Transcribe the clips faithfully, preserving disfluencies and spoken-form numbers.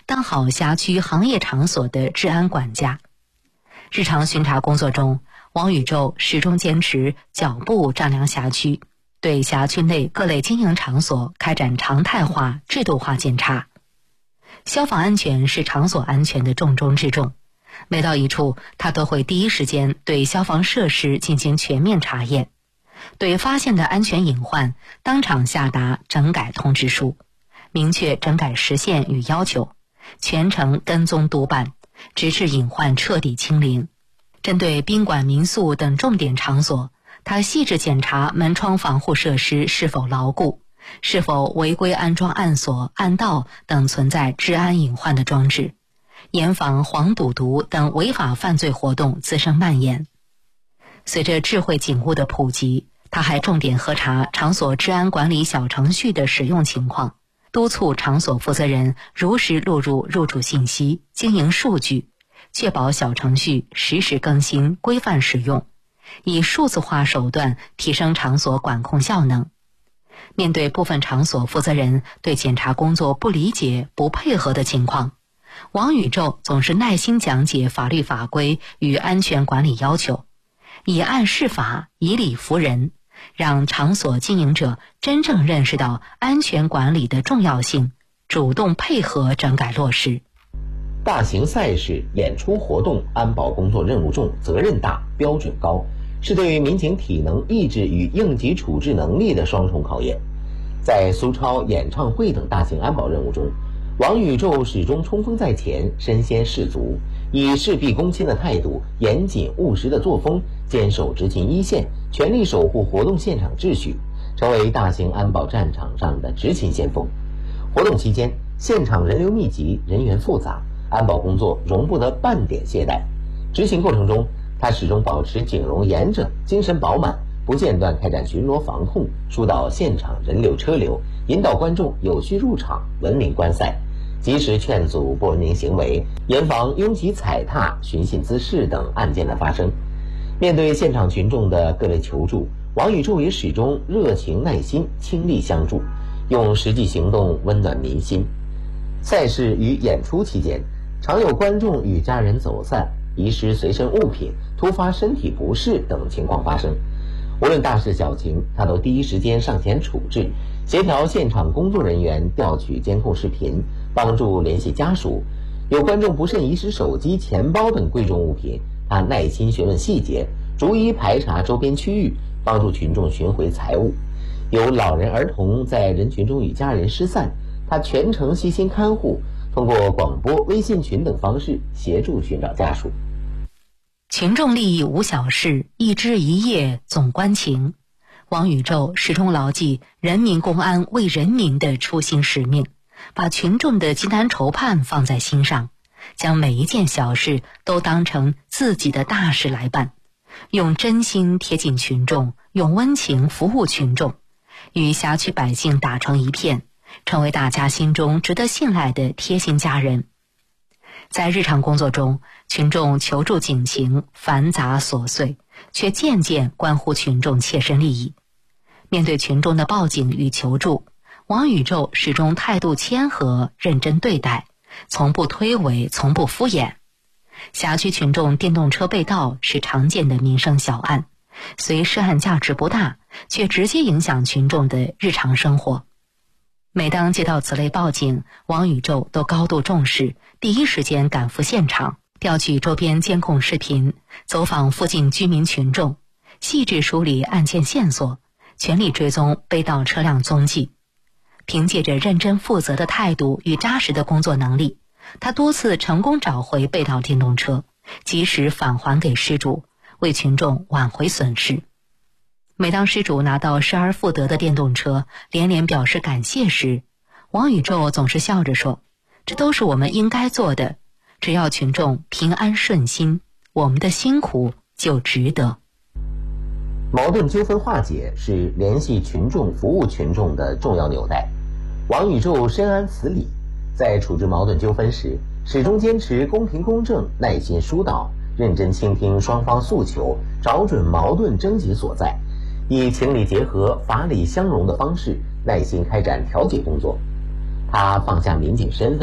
当好辖区行业场所的治安管家。日常巡查工作中，王宇宙始终坚持脚步丈量辖区，对辖区内各类经营场所开展常态化、制度化检查。消防安全是场所安全的重中之重，每到一处，他都会第一时间对消防设施进行全面查验，对发现的安全隐患当场下达整改通知书，明确整改时限与要求，全程跟踪督办，直至隐患彻底清零。针对宾馆、民宿等重点场所，他细致检查门窗防护设施是否牢固，是否违规安装暗锁、暗道等存在治安隐患的装置，严防黄赌毒等违法犯罪活动滋生蔓延。随着智慧警务的普及，他还重点核查场所治安管理小程序的使用情况，督促场所负责人如实录入入住信息、经营数据，确保小程序实时更新、规范使用，以数字化手段提升场所管控效能。面对部分场所负责人对检查工作不理解、不配合的情况，王宇宙总是耐心讲解法律法规与安全管理要求，以案释法，以理服人，让场所经营者真正认识到安全管理的重要性，主动配合整改落实。 大型赛事、演出活动，安保工作任务重、责任大、标准高，是对于民警体能、意志与应急处置能力的双重考验。在苏超、演唱会等大型安保任务中，王宇宙始终冲锋在前，身先士卒，以事必躬亲的态度、严谨务实的作风，坚守执勤一线，全力守护活动现场秩序，成为大型安保战场上的执勤先锋。活动期间，现场人流密集，人员复杂，安保工作容不得半点懈怠。执行过程中，他始终保持警容严整，精神饱满，不间断开展巡逻防控，疏导现场人流车流，引导观众有序入场，文明观赛，及时劝阻不文明行为，严防拥挤踩踏、寻衅滋事等案件的发生。面对现场群众的各类求助，王宇宙也始终热情耐心，倾力相助，用实际行动温暖民心。赛事与演出期间，常有观众与家人走散、遗失随身物品、突发身体不适等情况发生。无论大事小情，他都第一时间上前处置，协调现场工作人员调取监控视频，帮助联系家属。有观众不慎遗失手机、钱包等贵重物品，他耐心询问细节，逐一排查周边区域，帮助群众寻回财物。有老人儿童在人群中与家人失散，他全程悉心看护，通过广播、微信群等方式协助寻找家属。 群众利益无小事，一枝一叶总关情。王宇宙始终牢记人民公安为人民的初心使命，把群众的艰难愁盼放在心上，将每一件小事都当成自己的大事来办，用真心贴近群众，用温情服务群众，与辖区百姓打成一片，成为大家心中值得信赖的贴心家人。在日常工作中，群众求助警情繁杂琐碎，却件件关乎群众切身利益。面对群众的报警与求助，王宇宙始终态度谦和，认真对待，从不推诿，从不敷衍。辖区群众电动车被盗是常见的民生小案，虽涉案价值不大，却直接影响群众的日常生活。每当接到此类报警，王宇宙都高度重视，第一时间赶赴现场，调取周边监控视频，走访附近居民群众，细致梳理案件线索，全力追踪被盗车辆踪迹。凭借着认真负责的态度与扎实的工作能力，他多次成功找回被盗电动车，及时返还给失主，为群众挽回损失。每当失主拿到失而复得的电动车，连连表示感谢时，王宇宙总是笑着说，这都是我们应该做的，只要群众平安顺心，我们的辛苦就值得。 矛盾纠纷化解是联系群众、服务群众的重要纽带。王宇宙深谙此理，在处置矛盾纠纷时，始终坚持公平公正，耐心疏导，认真倾听双方诉求，找准矛盾症结所在，以情理结合、法理相融的方式，耐心开展调解工作。他放下民警身份，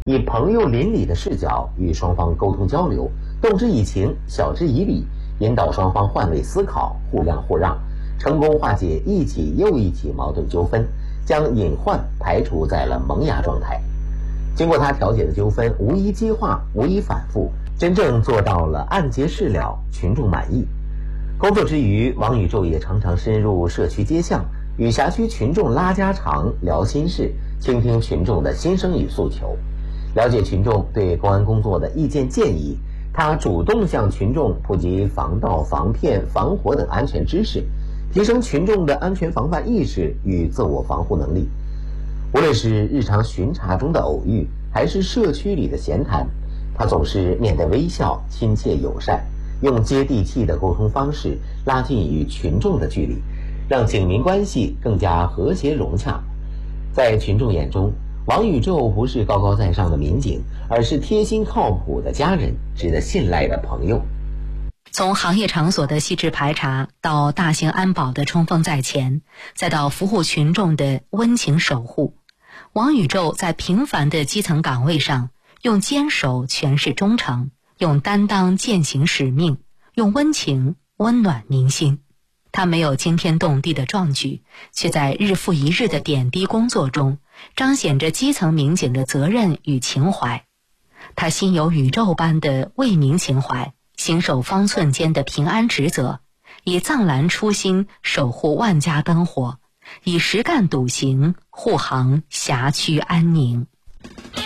以朋友邻里的视角与双方沟通交流，动之以情，晓之以理，引导双方换位思考，互谅互让，成功化解一起又一起矛盾纠纷，将隐患排除在了萌芽状态。经过他调解的纠纷无一激化，无一反复，真正做到了按揭事了，群众满意。工作之余，王宇宙也常常深入社区街巷，与辖区群众拉家常、聊心事，倾听群众的心声与诉求，了解群众对公安工作的意见建议。他主动向群众普及防盗、防骗、防火等安全知识，提升群众的安全防范意识与自我防护能力。无论是日常巡查中的偶遇，还是社区里的闲谈，他总是面带微笑，亲切友善，用接地气的沟通方式拉近与群众的距离，让警民关系更加和谐融洽。在群众眼中，王宇宙不是高高在上的民警，而是贴心靠谱的家人，值得信赖的朋友。 从行业场所的细致排查，到大型安保的冲锋在前，再到服务群众的温情守护，王宇宙在平凡的基层岗位上，用坚守诠释忠诚，用担当践行使命，用温情温暖民心。他没有惊天动地的壮举，却在日复一日的点滴工作中彰显着基层民警的责任与情怀。他心有宇宙般的为民情怀，行守方寸间的平安职责，以藏蓝初心守护万家灯火，以实干笃行护航辖区安宁。